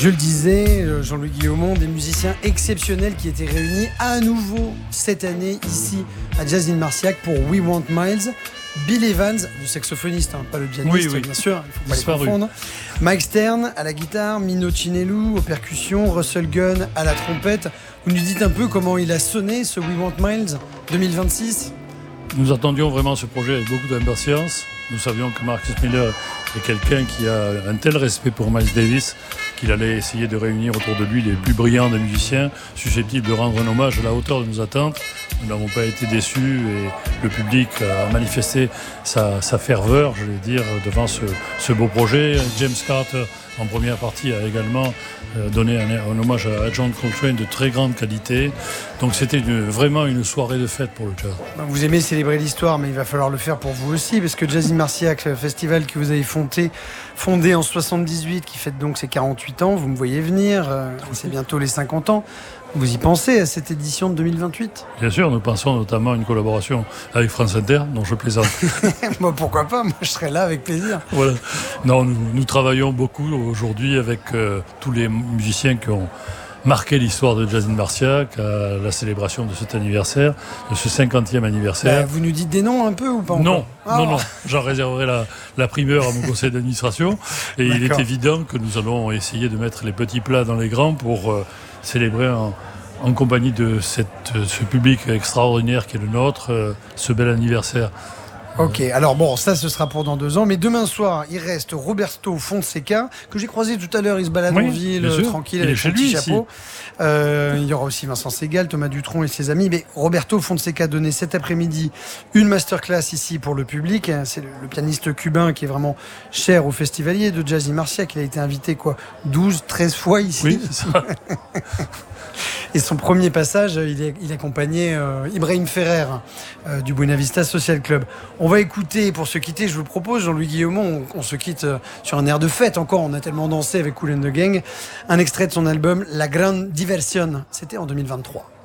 Je le disais, Jean-Louis Guillaumont, des musiciens exceptionnels qui étaient réunis à nouveau cette année ici à Jazz in Marciac pour We Want Miles. Bill Evans, le saxophoniste, pas le pianiste, bien sûr, il ne faut pas les confondre. Mike Stern à la guitare, Mino Chinelou aux percussions, Russell Gunn à la trompette. Vous nous dites un peu comment il a sonné ce We Want Miles 2026 ? Nous attendions vraiment ce projet avec beaucoup d'impatience. Nous savions que Marcus Miller est quelqu'un qui a un tel respect pour Miles Davis qu'il allait essayer de réunir autour de lui les plus brillants des musiciens susceptibles de rendre un hommage à la hauteur de nos attentes. Nous n'avons pas été déçus et le public a manifesté sa ferveur, je vais dire, devant ce beau projet. James Carter, en première partie, a également donné un hommage à John Coltrane de très grande qualité. Donc c'était vraiment une soirée de fête pour le jazz. Vous aimez célébrer l'histoire, mais il va falloir le faire pour vous aussi, parce que Jazz in Marciac, festival que vous avez fondé en 78, qui fête donc ses 48 ans, vous me voyez venir, c'est bientôt les 50 ans. Vous y pensez à cette édition de 2028 ? Bien sûr, nous pensons notamment à une collaboration avec France Inter, dont je plaisante. Moi, pourquoi pas ? Moi, je serai là avec plaisir. Voilà. Non, nous travaillons beaucoup aujourd'hui avec tous les musiciens qui ont marqué l'histoire de Jazz in Marciac à la célébration de cet anniversaire, de ce 50e anniversaire. Vous nous dites des noms un peu ou pas encore ? Non. J'en réserverai la primeur à mon conseil d'administration. Et il est évident que nous allons essayer de mettre les petits plats dans les grands pour célébrer en compagnie de ce public extraordinaire qui est le nôtre, ce bel anniversaire. Ok, alors bon, ça ce sera pour dans 2 ans, mais demain soir, il reste Roberto Fonseca, que j'ai croisé tout à l'heure, il se balade en ville, tranquille, avec son petit chapeau. Il y aura aussi Vincent Segal, Thomas Dutronc et ses amis, mais Roberto Fonseca donnait cet après-midi une masterclass ici pour le public. C'est le pianiste cubain qui est vraiment cher aux festivaliers de Jazz in Marciac. Il a été invité 12, 13 fois ici. Oui, c'est ça. Et son premier passage, il accompagnait Ibrahim Ferrer du Buena Vista Social Club. On va écouter, pour se quitter, je vous propose, Jean-Louis Guillaumont, on se quitte sur un air de fête encore, on a tellement dansé avec Kool and the Gang, un extrait de son album La Grande Diversion, c'était en 2023.